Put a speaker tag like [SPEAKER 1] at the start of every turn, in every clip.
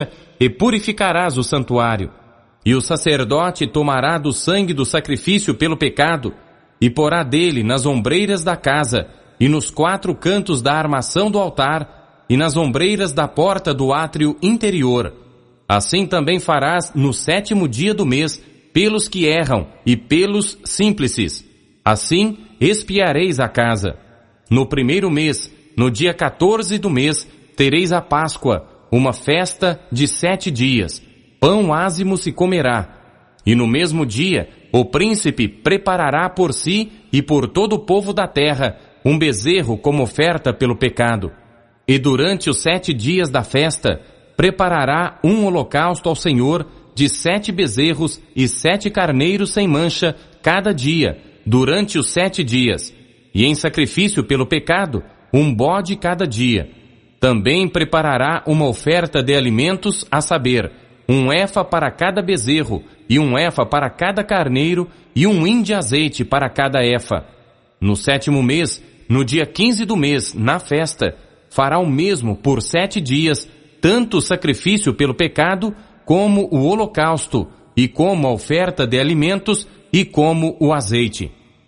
[SPEAKER 1] e purificarás o santuário. E o sacerdote tomará do sangue do sacrifício pelo pecado, e porá dele nas ombreiras da casa, e nos 4 cantos da armação do altar, e nas ombreiras da porta do átrio interior. Assim também farás no 7º dia do mês, pelos que erram e pelos símplices. Assim expiareis a casa. No 1º mês, no dia 14 do mês, tereis a Páscoa, uma festa de 7 dias. Pão ázimo se comerá. E no mesmo dia, o príncipe preparará por si e por todo o povo da terra um bezerro como oferta pelo pecado. E durante os 7 dias da festa, preparará um holocausto ao Senhor de 7 bezerros e 7 carneiros sem mancha cada dia, durante os 7 dias. E em sacrifício pelo pecado, um bode cada dia. Também preparará uma oferta de alimentos, a saber, 1 efa para cada bezerro, e 1 efa para cada carneiro, e 1 hin de azeite para cada efa. No 7º mês, no dia 15 do mês, na festa, fará o mesmo por 7 dias, tanto o sacrifício pelo pecado, como o holocausto, e como a oferta de alimentos, e como o azeite.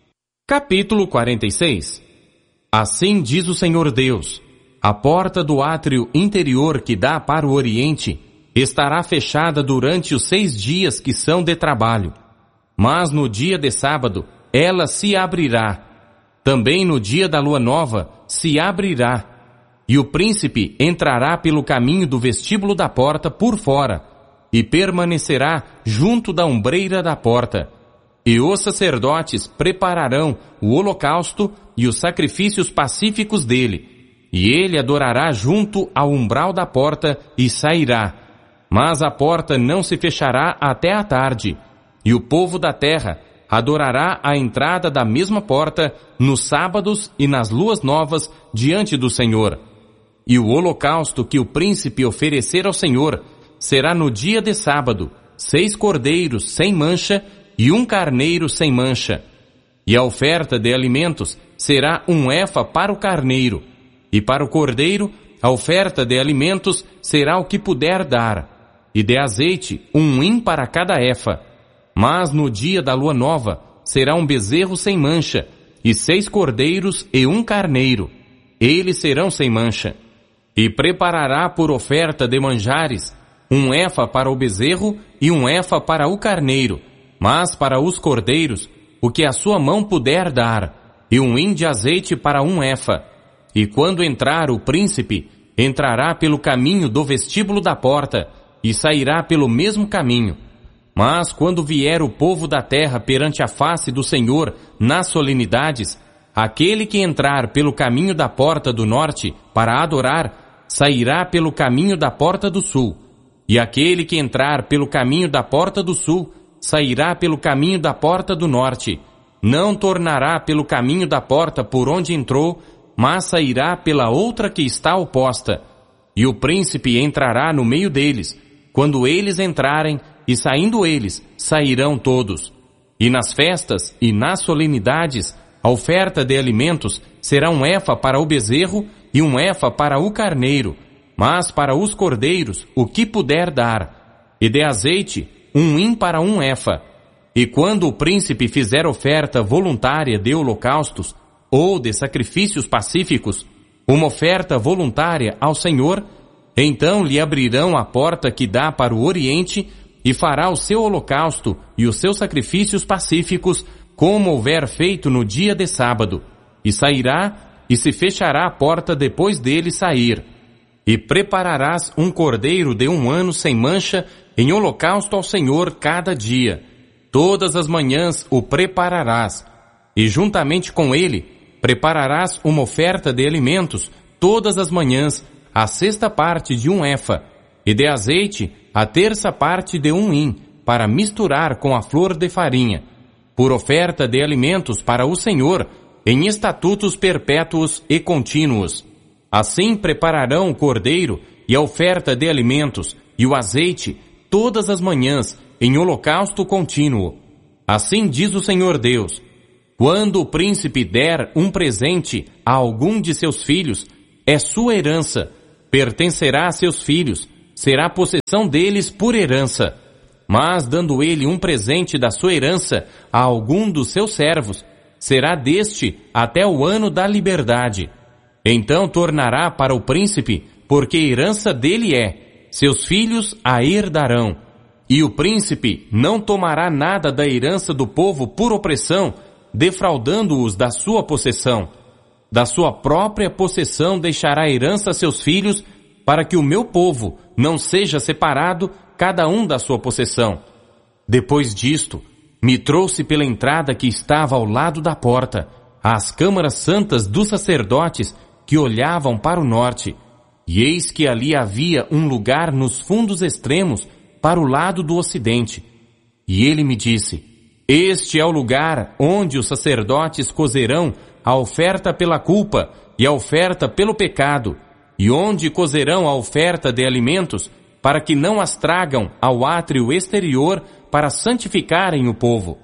[SPEAKER 1] Capítulo 46. Assim diz o Senhor Deus: a porta do átrio interior que dá para o oriente estará fechada durante os 6 dias que são de trabalho. Mas no dia de sábado, ela se abrirá. Também no dia da lua nova, se abrirá. E o príncipe entrará pelo caminho do vestíbulo da porta por fora, e permanecerá junto da ombreira da porta. E os sacerdotes prepararão o holocausto e os sacrifícios pacíficos dele, e ele adorará junto ao umbral da porta e sairá. Mas a porta não se fechará até a tarde, e o povo da terra adorará à entrada da mesma porta nos sábados e nas luas novas diante do Senhor. E o holocausto que o príncipe oferecer ao Senhor será no dia de sábado, 6 cordeiros sem mancha e 1 carneiro sem mancha. E a oferta de alimentos será 1 efa para o carneiro, e para o cordeiro a oferta de alimentos será o que puder dar, e de azeite 1 hin para cada efa. Mas no dia da lua nova será um bezerro sem mancha, e 6 cordeiros e 1 carneiro. Eles serão sem mancha. E preparará por oferta de manjares 1 efa para o bezerro e 1 efa para o carneiro, mas para os cordeiros, o que a sua mão puder dar, e 1 hin de azeite para 1 efa. E quando entrar o príncipe, entrará pelo caminho do vestíbulo da porta, e sairá pelo mesmo caminho. Mas quando vier o povo da terra perante a face do Senhor nas solenidades, aquele que entrar pelo caminho da porta do norte para adorar, sairá pelo caminho da porta do sul. E aquele que entrar pelo caminho da porta do sul, sairá pelo caminho da porta do norte. Não tornará pelo caminho da porta por onde entrou, mas sairá pela outra que está oposta. E o príncipe entrará no meio deles. Quando eles entrarem, e saindo eles, sairão todos. E nas festas e nas solenidades, a oferta de alimentos será 1 efa para o bezerro e 1 efa para o carneiro, mas para os cordeiros o que puder dar, e de azeite 1 hin para 1 efa. E quando o príncipe fizer oferta voluntária de holocaustos ou de sacrifícios pacíficos, uma oferta voluntária ao Senhor, então lhe abrirão a porta que dá para o oriente, e fará o seu holocausto e os seus sacrifícios pacíficos, como houver feito no dia de sábado, e sairá, e se fechará a porta depois dele sair. E prepararás um cordeiro de 1 ano sem mancha, em holocausto ao Senhor cada dia. Todas as manhãs o prepararás, e juntamente com ele prepararás uma oferta de alimentos todas as manhãs, a 6ª parte de 1 efa, e de azeite a 1/3 parte de 1 hin, para misturar com a flor de farinha, por oferta de alimentos para o Senhor, em estatutos perpétuos e contínuos. Assim prepararão o cordeiro e a oferta de alimentos e o azeite todas as manhãs, em holocausto contínuo. Assim diz o Senhor Deus: quando o príncipe der um presente a algum de seus filhos, é sua herança, pertencerá a seus filhos, será possessão deles por herança. Mas, dando ele um presente da sua herança a algum dos seus servos, será deste até o ano da liberdade. Então tornará para o príncipe, porque herança dele é, seus filhos a herdarão. E o príncipe não tomará nada da herança do povo por opressão, defraudando-os da sua possessão. Da sua própria possessão deixará herança a seus filhos, para que o meu povo não seja separado, cada um da sua possessão. Depois disto, me trouxe pela entrada que estava ao lado da porta, às câmaras santas dos sacerdotes que olhavam para o norte, e eis que ali havia um lugar nos fundos extremos para o lado do ocidente. E ele me disse: este é o lugar onde os sacerdotes cozerão a oferta pela culpa e a oferta pelo pecado, e onde cozerão a oferta de alimentos, para que não as tragam ao átrio exterior para santificarem o povo.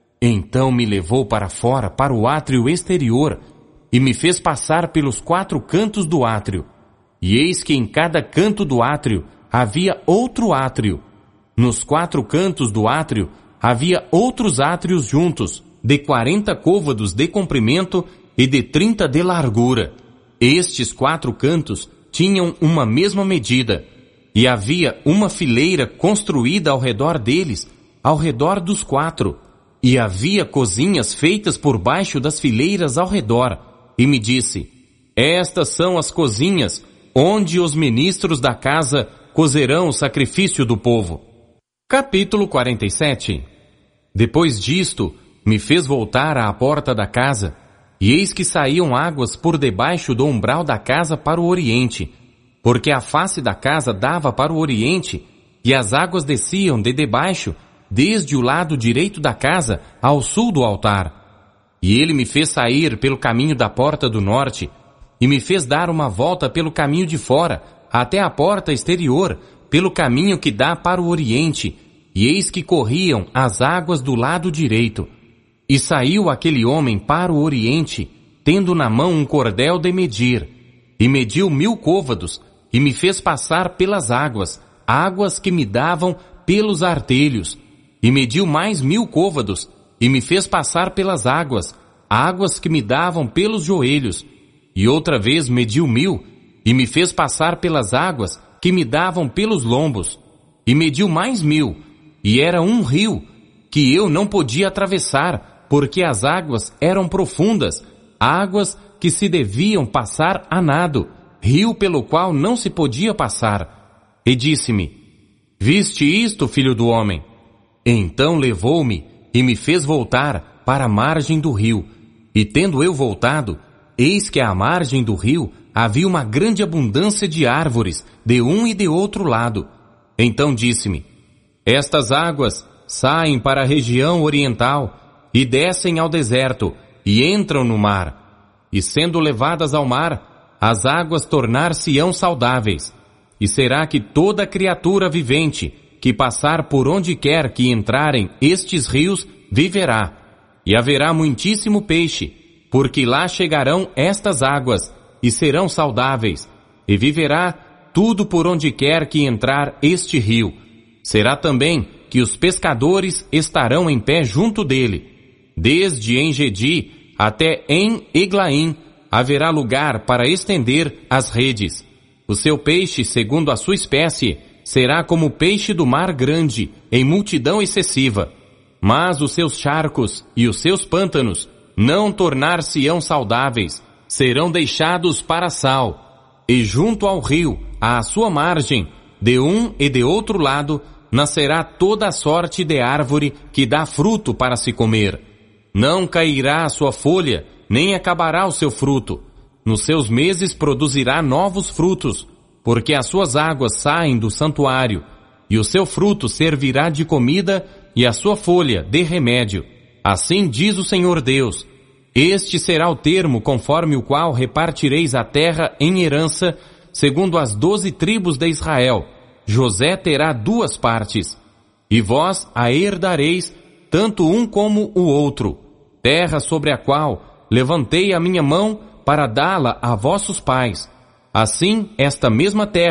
[SPEAKER 1] Então me levou para fora, para o átrio exterior, e me fez passar pelos 4 cantos do átrio. E eis que em cada canto do átrio havia outro átrio. Nos 4 cantos do átrio havia outros átrios juntos, de 40 côvados de comprimento e de 30 de largura. Estes 4 cantos tinham uma mesma medida, e havia uma fileira construída ao redor deles, ao redor dos 4, e havia cozinhas feitas por baixo das fileiras ao redor. E me disse: estas são as cozinhas, onde os ministros da casa cozerão o sacrifício do povo. Capítulo 47. Depois disto, me fez voltar à porta da casa, e eis que saíam águas por debaixo do umbral da casa para o oriente, porque a face da casa dava para o oriente, e as águas desciam de debaixo, desde o lado direito da casa ao sul do altar. E ele me fez sair pelo caminho da porta do norte, e me fez dar uma volta pelo caminho de fora, até a porta exterior, pelo caminho que dá para o oriente, e eis que corriam as águas do lado direito. E saiu aquele homem para o oriente, tendo na mão um cordel de medir, e mediu 1000 côvados, e me fez passar pelas águas, águas que me davam pelos artelhos, e mediu mais 1000 côvados, e me fez passar pelas águas, águas que me davam pelos joelhos, e outra vez mediu 1000, e me fez passar pelas águas que me davam pelos lombos, e mediu mais 1000, e era um rio, que eu não podia atravessar, porque as águas eram profundas, águas que se deviam passar a nado, rio pelo qual não se podia passar. E disse-me: viste isto, filho do homem? Então levou-me e me fez voltar para a margem do rio. E tendo eu voltado, eis que à margem do rio havia uma grande abundância de árvores, de um e de outro lado. Então disse-me: estas águas saem para a região oriental, e descem ao deserto, e entram no mar. E sendo levadas ao mar, as águas tornar-se-ão saudáveis. E será que toda criatura vivente que passar por onde quer que entrarem estes rios, viverá. E haverá muitíssimo peixe, porque lá chegarão estas águas, e serão saudáveis. E viverá tudo por onde quer que entrar este rio. Será também que os pescadores estarão em pé junto dele. Desde En-Gedi até En-Eglaim haverá lugar para estender as redes. O seu peixe, segundo a sua espécie, será como o peixe do mar grande, em multidão excessiva. Mas os seus charcos e os seus pântanos não tornar-se-ão saudáveis, serão deixados para sal. E junto ao rio, à sua margem, de um e de outro lado, nascerá toda a sorte de árvore que dá fruto para se comer. Não cairá a sua folha, nem acabará o seu fruto. Nos seus meses produzirá novos frutos, porque as suas águas saem do santuário, e o seu fruto servirá de comida, e a sua folha de remédio. Assim diz o Senhor Deus: este será o termo conforme o qual repartireis a terra em herança, segundo as 12 tribos de Israel. José terá 2 partes, e vós a herdareis, tanto um como o outro, terra sobre a qual levantei a minha mão para dá-la a vossos pais. Assim, esta mesma terra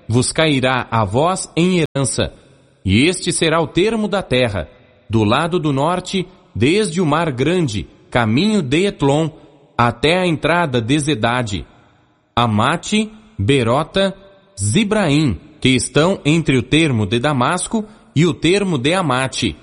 [SPEAKER 1] vos cairá a vós em herança, e este será o termo da terra, do lado do norte, desde o mar grande, caminho de Etlon, até a entrada de Zedade, Amate, Berota, Zibraim, que estão entre o termo de Damasco e o termo de Amate,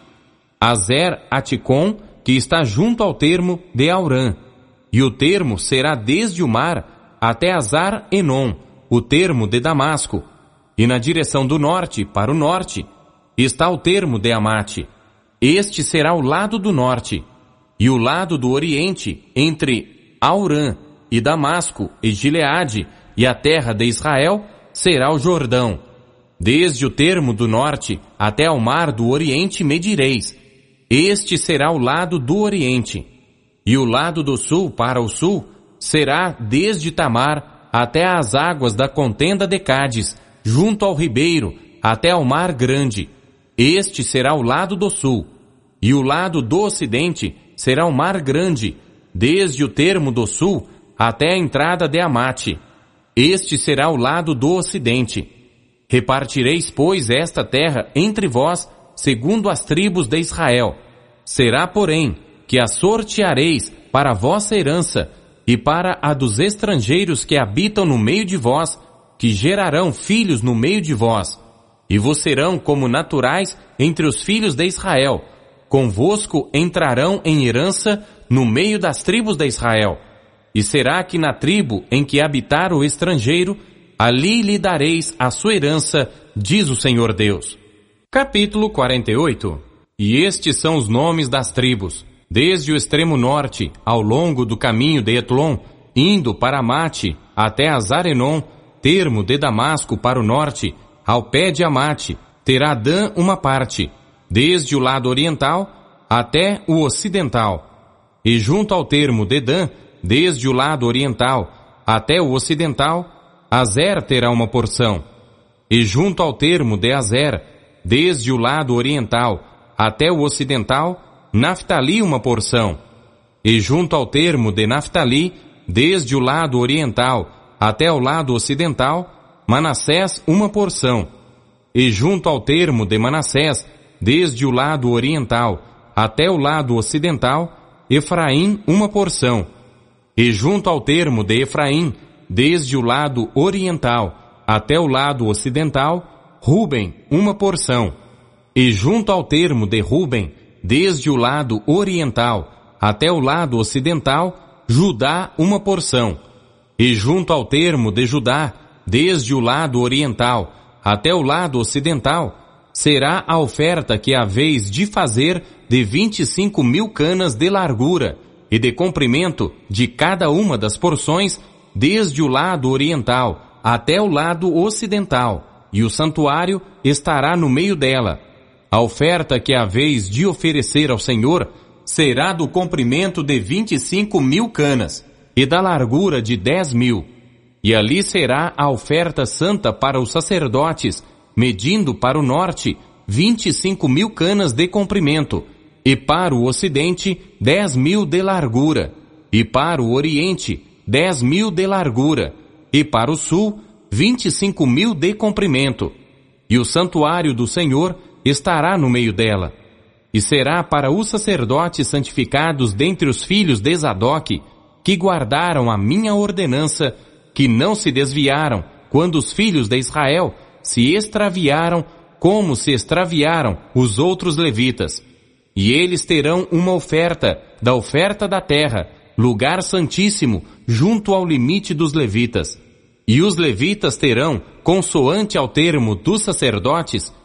[SPEAKER 1] Azer Aticom, que está junto ao termo de Aurã, e o termo será desde o mar até Azar Enon, o termo de Damasco, e na direção do norte, para o norte, está o termo de Amate. Este será o lado do norte, e o lado do oriente, entre Aurã e Damasco e Gileade e a terra de Israel, será o Jordão. Desde o termo do norte até ao mar do oriente medireis. Este será o lado do oriente. E o lado do sul para o sul será desde Tamar até as águas da contenda de Cádiz, junto ao ribeiro, até ao mar grande. Este será o lado do sul. E o lado do ocidente será o mar grande, desde o termo do sul até a entrada de Amate. Este será o lado do ocidente. Repartireis, pois, esta terra entre vós, segundo as tribos de Israel. Será, porém, que a sorteareis para a vossa herança e para a dos estrangeiros que habitam no meio de vós, que gerarão filhos no meio de vós, e vos serão como naturais entre os filhos de Israel. Convosco entrarão em herança no meio das tribos de Israel. E será que na tribo em que habitar o estrangeiro, ali lhe dareis a sua herança, diz o Senhor Deus. Capítulo 48. E estes são os nomes das tribos, desde o extremo norte, ao longo do caminho de Etlon, indo para Amate, até Azarenon, termo de Damasco para o norte, ao pé de Amate, terá Dan uma parte, desde o lado oriental até o ocidental. E junto ao termo de Dan, desde o lado oriental até o ocidental, Azer terá uma porção. E junto ao termo de Azer, desde o lado oriental até o ocidental, Naftali uma porção. E junto ao termo de Naftali, desde o lado oriental até o lado ocidental, Manassés uma porção. E junto ao termo de Manassés, desde o lado oriental até o lado ocidental, Efraim uma porção. E junto ao termo de Efraim, desde o lado oriental até o lado ocidental, Ruben uma porção. E junto ao termo de Ruben, desde o lado oriental até o lado ocidental, Judá uma porção. E junto ao termo de Judá, desde o lado oriental até o lado ocidental, será a oferta que haveis de fazer de 25.000 canas de largura e de comprimento de cada uma das porções, desde o lado oriental até o lado ocidental, e o santuário estará no meio dela. A oferta que haveis de oferecer ao Senhor será do comprimento de 25.000 canas e da largura de 10.000. E ali será a oferta santa para os sacerdotes, medindo para o norte 25.000 canas de comprimento, e para o ocidente 10.000 de largura, e para o oriente 10.000 de largura, e para o sul 25.000 de comprimento. E o santuário do Senhor estará no meio dela. E será para os sacerdotes santificados dentre os filhos de Zadok, que guardaram a minha ordenança, que não se desviaram quando os filhos de Israel se extraviaram, como se extraviaram os outros levitas. E eles terão uma oferta da terra, lugar santíssimo, junto ao limite dos levitas. E os levitas terão, consoante ao termo dos sacerdotes,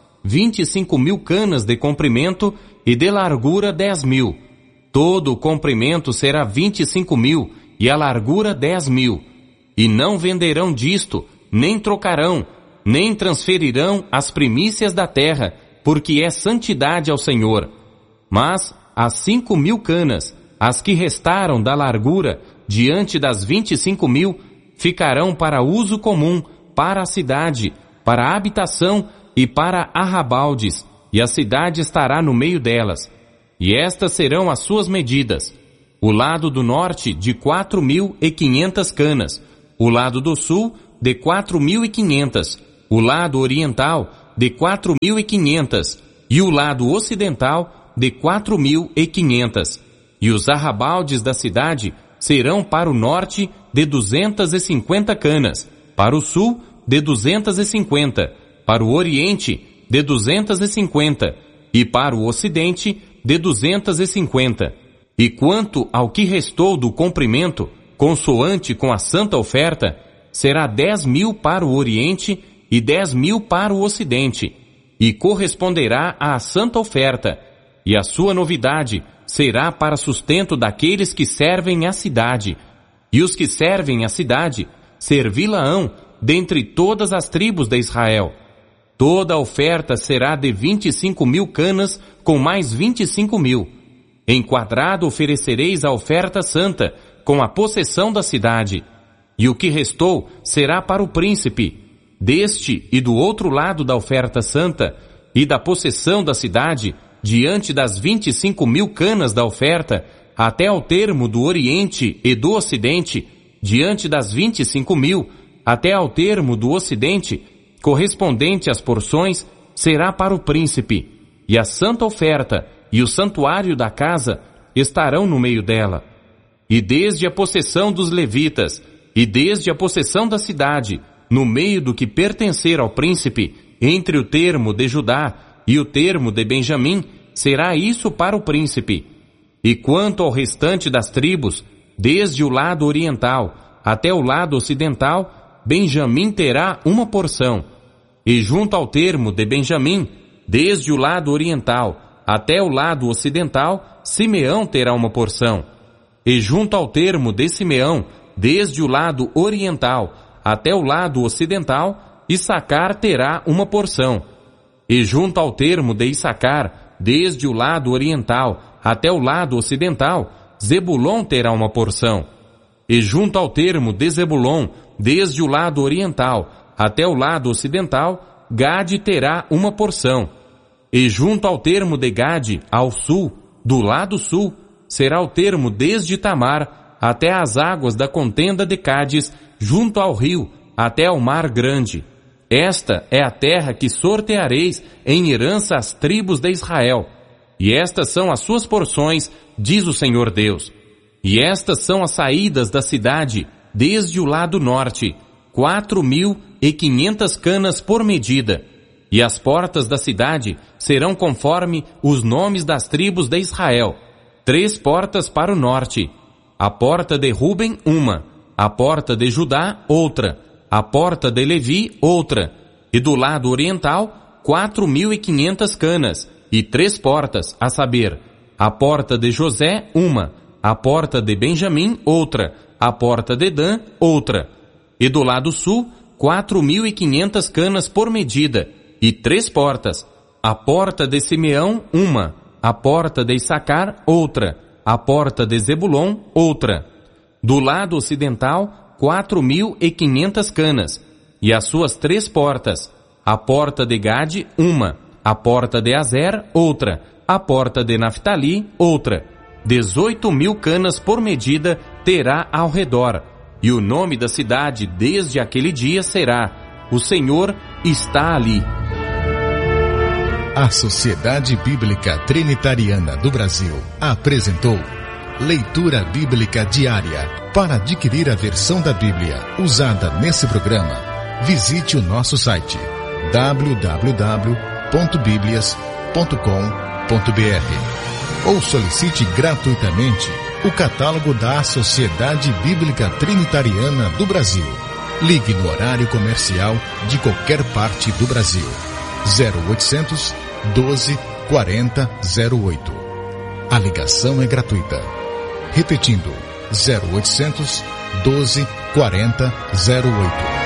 [SPEAKER 1] 25.000 canas de comprimento e de largura 10.000. Todo o comprimento será 25.000 e a largura 10.000. E não venderão disto, nem trocarão, nem transferirão as primícias da terra, porque é santidade ao Senhor. Mas as 5.000 canas, as que restaram da largura, diante das 25.000, ficarão para uso comum, para a cidade, para a habitação e para arrabaldes, e a cidade estará no meio delas. E estas serão as suas medidas: o lado do norte de 4.500 canas, o lado do sul de 4.500, o lado oriental de 4.500 e o lado ocidental de 4.500. E os arrabaldes da cidade serão para o norte de 250 canas, para o sul de 250, para o oriente de 250 e para o ocidente de 250. E quanto ao que restou do comprimento, consoante com a santa oferta, será 10.000 para o oriente e 10.000 para o ocidente, e corresponderá à santa oferta, e a sua novidade será para sustento daqueles que servem a cidade, e os que servem a cidade servi-la-ão dentre todas as tribos de Israel. Toda a oferta será de 25.000 canas com mais 25.000. Em quadrado oferecereis a oferta santa com a possessão da cidade, e o que restou será para o príncipe. Deste e do outro lado da oferta santa e da possessão da cidade, diante das 25.000 canas da oferta, até ao termo do oriente e do ocidente, diante das 25.000, até ao termo do ocidente, correspondente às porções, será para o príncipe, e a santa oferta e o santuário da casa estarão no meio dela. E desde a possessão dos levitas, e desde a possessão da cidade, no meio do que pertencer ao príncipe, entre o termo de Judá e o termo de Benjamim, será isso para o príncipe. E quanto ao restante das tribos, desde o lado oriental até o lado ocidental, Benjamim terá uma porção. E junto ao termo de Benjamim, desde o lado oriental até o lado ocidental, Simeão terá uma porção. E junto ao termo de Simeão, desde o lado oriental até o lado ocidental, Issacar terá uma porção. E junto ao termo de Issacar, desde o lado oriental até o lado ocidental, Zebulon terá uma porção. E junto ao termo de Zebulon, desde o lado oriental até o lado ocidental, Gade terá uma porção. E junto ao termo de Gade, ao sul, do lado sul, será o termo desde Tamar até as águas da contenda de Cádiz, junto ao rio, até ao mar grande. Esta é a terra que sorteareis em herança às tribos de Israel. E estas são as suas porções, diz o Senhor Deus. E estas são as saídas da cidade, desde o lado norte, 4.500 canas por medida. E as portas da cidade serão conforme os nomes das tribos de Israel. 3 portas para o norte. A porta de Ruben, uma. A porta de Judá, outra. A porta de Levi, outra. E do lado oriental, 4.500 canas. E 3 portas, a saber, a porta de José, uma. A porta de Benjamim, outra. A porta de Dan, outra. E do lado sul, 4.500 canas por medida. E 3 portas. A porta de Simeão, uma. A porta de Issacar, outra. A porta de Zebulon, outra. Do lado ocidental, 4.500 canas, e as suas 3 portas. A porta de Gade, uma. A porta de Azer, outra. A porta de Naftali, outra. 18.000 canas por medida terá ao redor. E o nome da cidade desde aquele dia será: O Senhor está ali.
[SPEAKER 2] A Sociedade Bíblica Trinitariana do Brasil apresentou Leitura Bíblica Diária. Para adquirir a versão da Bíblia usada nesse programa, visite o nosso site www.biblias.com.br ou solicite gratuitamente o catálogo da Sociedade Bíblica Trinitariana do Brasil. Ligue no horário comercial de qualquer parte do Brasil. 0800 12 40 08. A ligação é gratuita. Repetindo, 0800 12 40 08.